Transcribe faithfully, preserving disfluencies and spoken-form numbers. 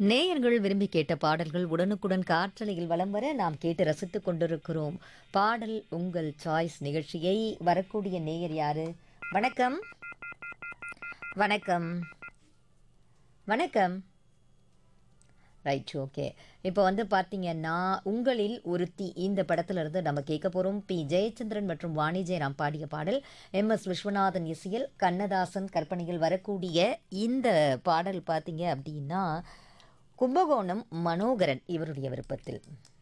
நேயர்கள் விரும்பி கேட்ட பாடல்கள் உடனுக்குடன் காற்றலையில் வலம் வர நாம் கேட்டு ரசித்துக் கொண்டிருக்கிறோம். பாடல் உங்கள் சாய்ஸ் நிகழ்ச்சியை வரக்கூடிய நேயர் யாரு? வணக்கம் வணக்கம் வணக்கம். Right, okay. இப்போ வந்து பார்த்தீங்கன்னா, உங்களில் ஒருத்தி இந்த படத்துல இருந்து நம்ம கேட்க போறோம். பி ஜெயச்சந்திரன் மற்றும் வாணி ஜெயராம் பாடிய பாடல். எம் எஸ் விஸ்வநாதன் இசையில் கண்ணதாசன் கற்பனையில் வரக்கூடிய இந்த பாடல் பார்த்தீங்க அப்படின்னா, கும்பகோணம் மனோகரன் இவருடைய விருப்பத்தில்.